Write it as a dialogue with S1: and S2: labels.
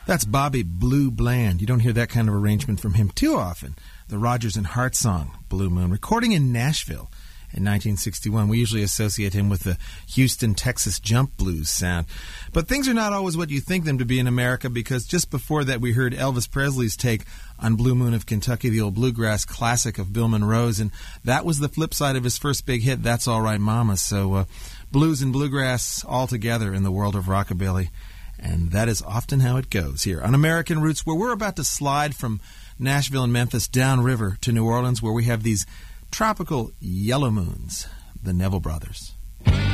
S1: That's Bobby Blue Bland. You don't hear that kind of arrangement from him too often. The Rodgers and Hart song, Blue Moon, recording in Nashville in 1961. We usually associate him with the Houston, Texas jump blues sound. But things are not always what you think them to be in America, because just before that we heard Elvis Presley's take on Blue Moon of Kentucky, the old bluegrass classic of Bill Monroe's, and that was the flip side of his first big hit, That's All Right Mama. So blues and bluegrass all together in the world of rockabilly. And that is often how it goes here on American Roots, where we're about to slide from Nashville and Memphis downriver to New Orleans, where we have these tropical yellow moons, the Neville Brothers.